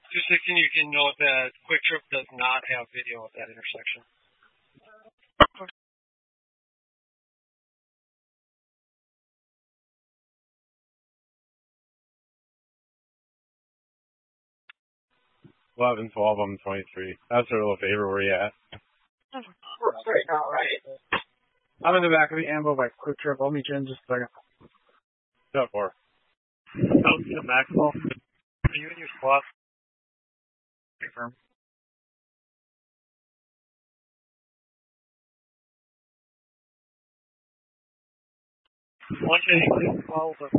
216, you can note that Quick Trip does not have video at that intersection. $11, $12, I'm 23. That's a little favor. Where you at? Right now, right? I'm in the back of the ambo by Quick Trip. I'll meet you in just a second. Step 4. I'll see the Maxwell. Are you in your spot? Confirm. One day, follow the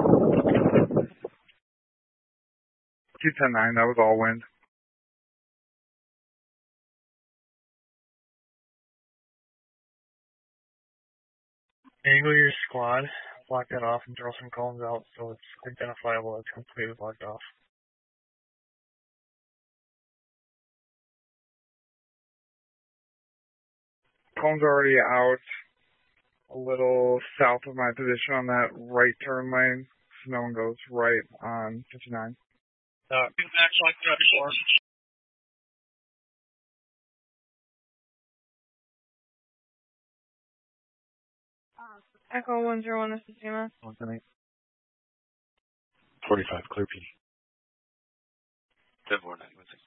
210-9, that was all wind. angle your squad, block that off, and throw some cones out so it's identifiable. It's completely blocked off. Cone's already out a little south of my position on that right turn lane. So no one goes right on 59. Echo 101, this is Zima. 45, clear PD. 10-4, 916.